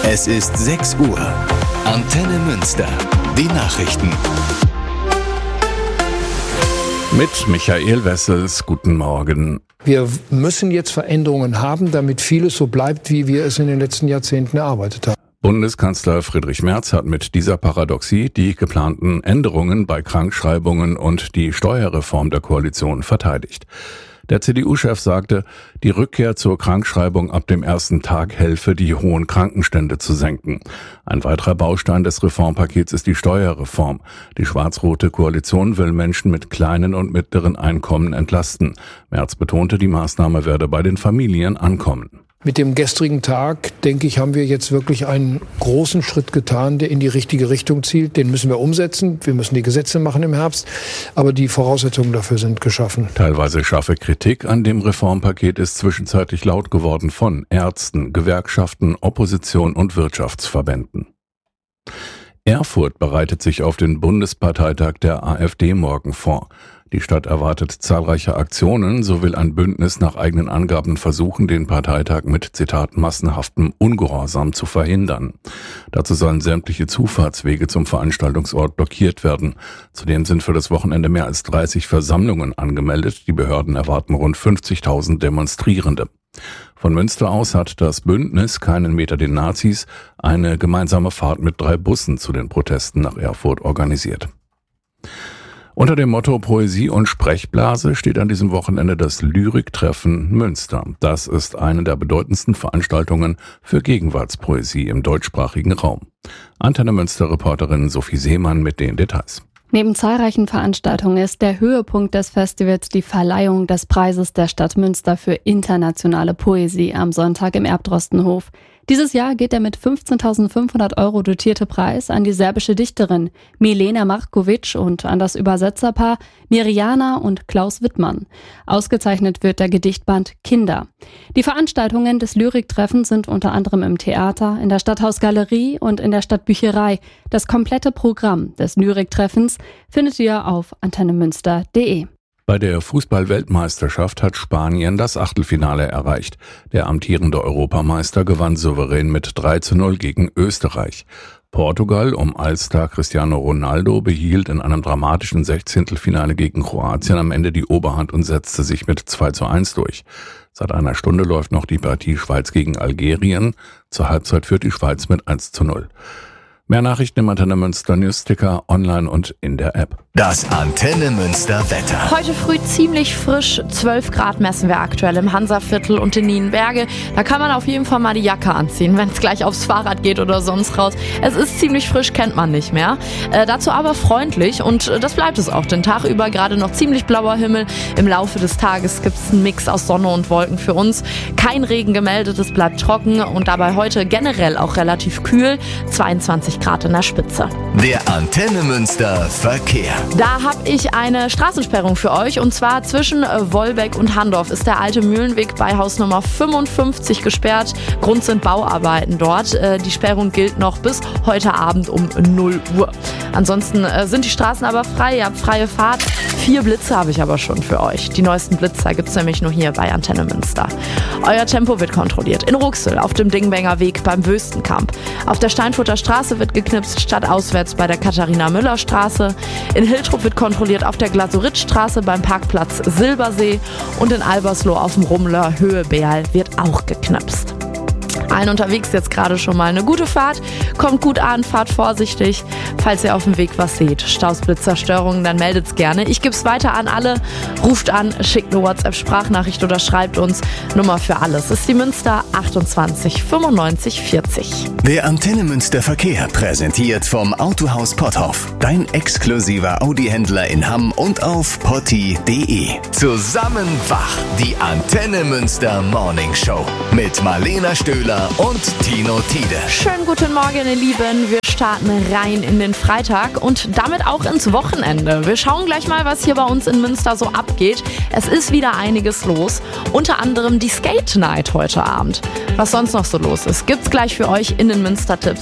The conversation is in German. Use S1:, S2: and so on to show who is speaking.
S1: Es ist 6 Uhr. Antenne Münster. Die Nachrichten.
S2: Mit Michael Wessels, guten Morgen.
S3: Wir müssen jetzt Veränderungen haben, damit vieles so bleibt, wie wir es in den letzten Jahrzehnten erarbeitet haben.
S2: Bundeskanzler Friedrich Merz hat mit dieser Paradoxie die geplanten Änderungen bei Krankschreibungen und die Steuerreform der Koalition verteidigt. Der CDU-Chef sagte, die Rückkehr zur Krankschreibung ab dem ersten Tag helfe, die hohen Krankenstände zu senken. Ein weiterer Baustein des Reformpakets ist die Steuerreform. Die schwarz-rote Koalition will Menschen mit kleinen und mittleren Einkommen entlasten. Merz betonte, die Maßnahme werde bei den Familien ankommen.
S3: Mit dem gestrigen Tag, denke ich, haben wir jetzt wirklich einen großen Schritt getan, der in die richtige Richtung zielt. Den müssen wir umsetzen. Wir müssen die Gesetze machen im Herbst. Aber die Voraussetzungen dafür sind geschaffen.
S2: Teilweise scharfe Kritik an dem Reformpaket ist zwischenzeitlich laut geworden von Ärzten, Gewerkschaften, Opposition und Wirtschaftsverbänden. Erfurt bereitet sich auf den Bundesparteitag der AfD morgen vor. Die Stadt erwartet zahlreiche Aktionen, so will ein Bündnis nach eigenen Angaben versuchen, den Parteitag mit, Zitat, massenhaftem Ungehorsam zu verhindern. Dazu sollen sämtliche Zufahrtswege zum Veranstaltungsort blockiert werden. Zudem sind für das Wochenende mehr als 30 Versammlungen angemeldet. Die Behörden erwarten rund 50.000 Demonstrierende. Von Münster aus hat das Bündnis Keinen Meter den Nazis eine gemeinsame Fahrt mit 3 Bussen zu den Protesten nach Erfurt organisiert. Unter dem Motto Poesie und Sprechblase steht an diesem Wochenende das Lyriktreffen Münster. Das ist eine der bedeutendsten Veranstaltungen für Gegenwartspoesie im deutschsprachigen Raum. Antenne Münster-Reporterin Sophie Seemann mit den Details.
S4: Neben zahlreichen Veranstaltungen ist der Höhepunkt des Festivals die Verleihung des Preises der Stadt Münster für internationale Poesie am Sonntag im Erbdrostenhof. Dieses Jahr geht der mit 15.500 € dotierte Preis an die serbische Dichterin Milena Markovic und an das Übersetzerpaar Mirjana und Klaus Wittmann. Ausgezeichnet wird der Gedichtband Kinder. Die Veranstaltungen des Lyriktreffens sind unter anderem im Theater, in der Stadthausgalerie und in der Stadtbücherei. Das komplette Programm des Lyriktreffens findet ihr auf antennemünster.de.
S2: Bei der Fußball-Weltmeisterschaft hat Spanien das Achtelfinale erreicht. Der amtierende Europameister gewann souverän mit 3:0 gegen Österreich. Portugal um Allstar Cristiano Ronaldo behielt in einem dramatischen 16. gegen Kroatien am Ende die Oberhand und setzte sich mit 2:1 durch. Seit einer Stunde läuft noch die Partie Schweiz gegen Algerien. Zur Halbzeit führt die Schweiz mit 1:0. Mehr Nachrichten im Antenne Münster Newsticker, online und in der App.
S1: Das Antenne Münster Wetter.
S5: Heute früh ziemlich frisch, 12 Grad messen wir aktuell im Hansaviertel und in Nienberge. Da kann man auf jeden Fall mal die Jacke anziehen, wenn es gleich aufs Fahrrad geht oder sonst raus. Es ist ziemlich frisch, kennt man nicht mehr. Dazu aber freundlich und das bleibt es auch den Tag über. Gerade noch ziemlich blauer Himmel. Im Laufe des Tages gibt es einen Mix aus Sonne und Wolken für uns. Kein Regen gemeldet, es bleibt trocken und dabei heute generell auch relativ kühl. 22 Grad in der Spitze.
S1: Der Antenne Münster Verkehr.
S5: Da habe ich eine Straßensperrung für euch und zwar zwischen Wolbeck und Handorf ist der alte Mühlenweg bei Hausnummer 55 gesperrt. Grund sind Bauarbeiten dort. Die Sperrung gilt noch bis heute Abend um 0 Uhr. Ansonsten sind die Straßen aber frei, ihr habt freie Fahrt. 4 Blitze habe ich aber schon für euch. Die neuesten Blitzer gibt es nämlich nur hier bei Antenne Münster. Euer Tempo wird kontrolliert. In Ruxel auf dem Dingbenger Weg beim Wöstenkamp. Auf der Steinfurter Straße wird geknipst, stadtauswärts bei der Katharina-Müller-Straße. In Hiltrup wird kontrolliert auf der Glasuritstraße beim Parkplatz Silbersee. Und in Albersloh auf dem Rummler Höhe Beal wird auch geknipst. Allen unterwegs jetzt gerade schon mal eine gute Fahrt. Kommt gut an, fahrt vorsichtig. Falls ihr auf dem Weg was seht, Staus, Blitzer, Störungen, dann meldet's gerne. Ich gebe es weiter an alle. Ruft an, schickt eine WhatsApp-Sprachnachricht oder schreibt uns. Nummer für alles ist die Münster 28 95 40.
S1: Der Antenne Münster Verkehr präsentiert vom Autohaus Potthoff. Dein exklusiver Audi-Händler in Hamm und auf potti.de. Zusammen wach, die Antenne Münster Morning Show mit Marlena Stöhler und Tino Tiede.
S5: Schönen guten Morgen, ihr Lieben. Wir starten rein in den Freitag und damit auch ins Wochenende. Wir schauen gleich mal, was hier bei uns in Münster so abgeht. Es ist wieder einiges los. Unter anderem die Skate Night heute Abend. Was sonst noch so los ist, gibt's gleich für euch in den Münster-Tipps.